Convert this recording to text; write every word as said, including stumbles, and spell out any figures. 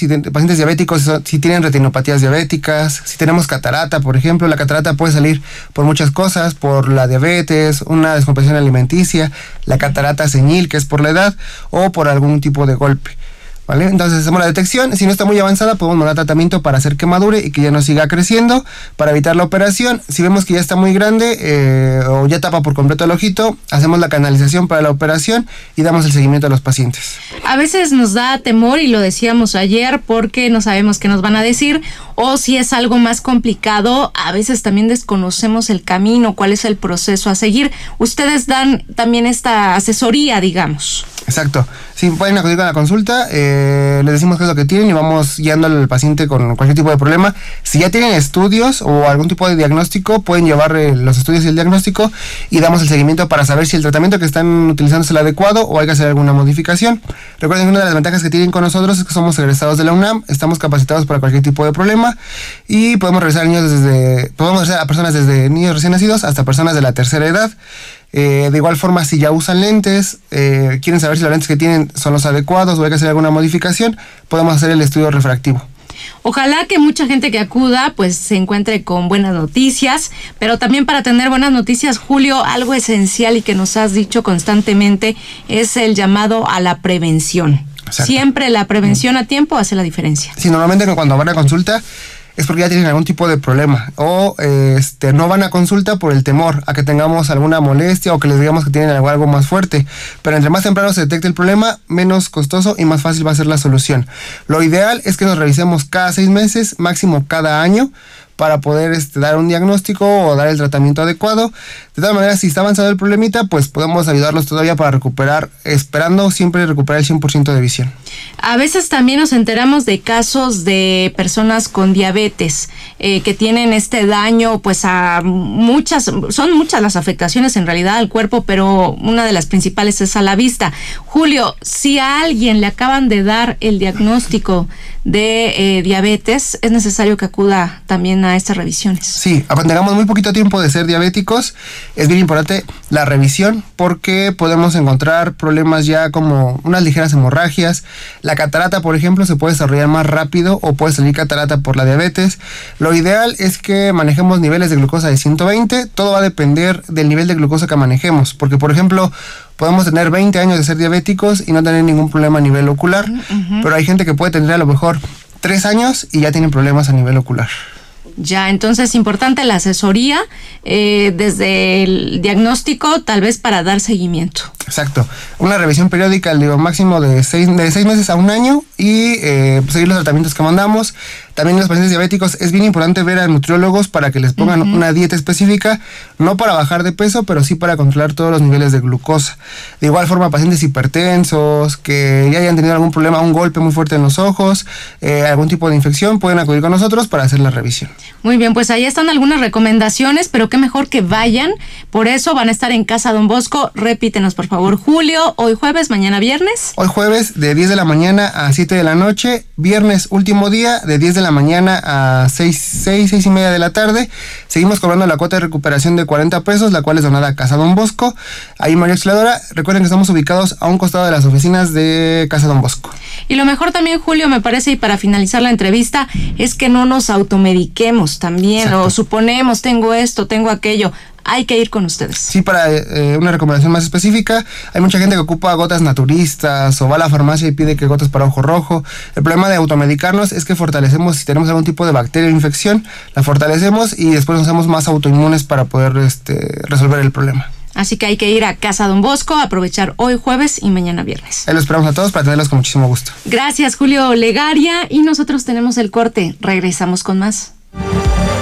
si de, pacientes diabéticos, si tienen retinopatías diabéticas, si tenemos catarata, por ejemplo. La catarata puede salir por muchas cosas, por la diabetes, una descompensación alimenticia, la catarata senil, que es por la edad, o por algún tipo de golpe, ¿vale? Entonces hacemos la detección. Si no está muy avanzada, podemos mandar tratamiento para hacer que madure y que ya no siga creciendo, para evitar la operación. Si vemos que ya está muy grande eh, o ya tapa por completo el ojito, hacemos la canalización para la operación y damos el seguimiento a los pacientes. A veces nos da temor, y lo decíamos ayer, porque no sabemos qué nos van a decir, o si es algo más complicado, a veces también desconocemos el camino, cuál es el proceso a seguir. Ustedes dan también esta asesoría, digamos. Exacto. Sí, pueden acudir a la consulta, eh, les decimos qué es lo que tienen y vamos guiando al paciente con cualquier tipo de problema. Si ya tienen estudios o algún tipo de diagnóstico, pueden llevar eh, los estudios y el diagnóstico y damos el seguimiento para saber si el tratamiento que están utilizando es el adecuado o hay que hacer alguna modificación. Recuerden que una de las ventajas que tienen con nosotros es que somos egresados de la UNAM, estamos capacitados para cualquier tipo de problema y podemos revisar a niños desde, podemos revisar a personas desde niños recién nacidos hasta personas de la tercera edad. Eh, de igual forma, si ya usan lentes, eh, quieren saber si los lentes que tienen son los adecuados o hay que hacer alguna modificación, podemos hacer el estudio refractivo. Ojalá que mucha gente que acuda pues se encuentre con buenas noticias, pero también para tener buenas noticias, Julio, algo esencial y que nos has dicho constantemente es el llamado a la prevención. Exacto. Siempre la prevención a tiempo hace la diferencia. Sí, normalmente cuando van a consulta es porque ya tienen algún tipo de problema o eh, este, no van a consulta por el temor a que tengamos alguna molestia o que les digamos que tienen algo, algo más fuerte, pero entre más temprano se detecte el problema, menos costoso y más fácil va a ser la solución. Lo ideal es que nos revisemos cada seis meses, máximo cada año, para poder este, dar un diagnóstico o dar el tratamiento adecuado. De todas maneras, si está avanzado el problemita, pues podemos ayudarlos todavía para recuperar, esperando siempre recuperar el cien por ciento de visión. A veces también nos enteramos de casos de personas con diabetes eh, que tienen este daño, pues a muchas, son muchas las afectaciones en realidad al cuerpo, pero una de las principales es a la vista. Julio, si a alguien le acaban de dar el diagnóstico de eh, diabetes, es necesario que acuda también a estas revisiones. Sí, cuando tengamos muy poquito tiempo de ser diabéticos, es bien importante la revisión porque podemos encontrar problemas ya como unas ligeras hemorragias. La catarata, por ejemplo, se puede desarrollar más rápido o puede salir catarata por la diabetes. Lo ideal es que manejemos niveles de glucosa de ciento veinte. Todo va a depender del nivel de glucosa que manejemos, porque por ejemplo, podemos tener veinte años de ser diabéticos y no tener ningún problema a nivel ocular, uh-huh. pero hay gente que puede tener a lo mejor tres años y ya tienen problemas a nivel ocular. Ya, entonces es importante la asesoría eh, desde el diagnóstico, tal vez para dar seguimiento. Exacto. Una revisión periódica, digo, máximo de seis, de seis meses a un año y eh, seguir los tratamientos que mandamos. También en los pacientes diabéticos es bien importante ver a nutriólogos para que les pongan uh-huh. una dieta específica, no para bajar de peso, pero sí para controlar todos los niveles de glucosa. De igual forma, pacientes hipertensos, que ya hayan tenido algún problema, un golpe muy fuerte en los ojos, eh, algún tipo de infección, pueden acudir con nosotros para hacer la revisión. Muy bien, pues ahí están algunas recomendaciones, pero qué mejor que vayan. Por eso van a estar en Casa Don Bosco. Repítenos, por favor, Julio, hoy jueves, mañana viernes. Hoy jueves de diez de la mañana a siete de la noche, viernes último día de diez de la mañana a seis, seis, seis y media de la tarde. Seguimos cobrando la cuota de recuperación de cuarenta pesos, la cual es donada a Casa Don Bosco. Ahí María Auxiliadora, recuerden que estamos ubicados a un costado de las oficinas de Casa Don Bosco. Y lo mejor también, Julio, me parece, y para finalizar la entrevista, es que no nos automediquemos también. Exacto. O suponemos, tengo esto, tengo aquello. Hay que ir con ustedes. Sí, para eh, una recomendación más específica, hay mucha gente que ocupa gotas naturistas o va a la farmacia y pide que gotas para ojo rojo. El problema de automedicarnos es que fortalecemos, si tenemos algún tipo de bacteria o infección, la fortalecemos y después nos hacemos más autoinmunes para poder este, resolver el problema. Así que hay que ir a Casa Don Bosco, aprovechar hoy jueves y mañana viernes. Ahí lo esperamos a todos para tenerlos con muchísimo gusto. Gracias, Julio Legaria, y nosotros tenemos el corte. Regresamos con más.